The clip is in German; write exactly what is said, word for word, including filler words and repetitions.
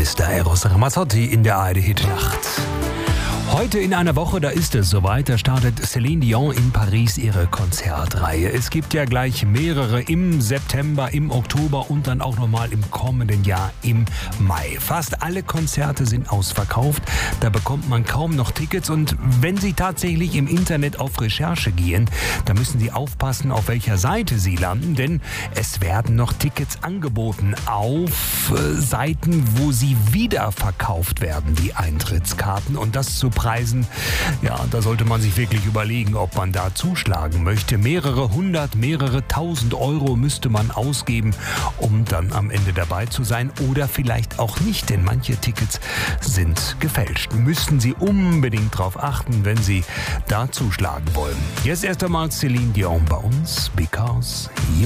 Mister Eros Ramazzotti in der A R D-Hit-Nacht. Heute in einer Woche, da ist es soweit, da startet Céline Dion in Paris ihre Konzertreihe. Es gibt ja gleich mehrere im September, im Oktober und dann auch nochmal im kommenden Jahr im Mai. Fast alle Konzerte sind ausverkauft, da bekommt man kaum noch Tickets und wenn Sie tatsächlich im Internet auf Recherche gehen, da müssen Sie aufpassen, auf welcher Seite Sie landen, denn es werden noch Tickets angeboten auf äh, Seiten, wo sie wiederverkauft werden, die Eintrittskarten, und das zu Preisen, ja, da sollte man sich wirklich überlegen, ob man da zuschlagen möchte. Mehrere hundert, mehrere tausend Euro müsste man ausgeben, um dann am Ende dabei zu sein, oder vielleicht auch nicht, denn manche Tickets sind gefälscht. Müssen Sie unbedingt darauf achten, wenn Sie da zuschlagen wollen. Jetzt erst einmal Céline Dion bei uns, Because You